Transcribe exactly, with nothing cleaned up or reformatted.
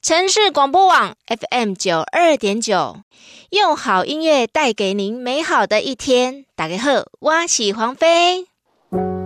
城市广播网 F M 九二点九，用好音乐带给您美好的一天。大家好，我是黄飞。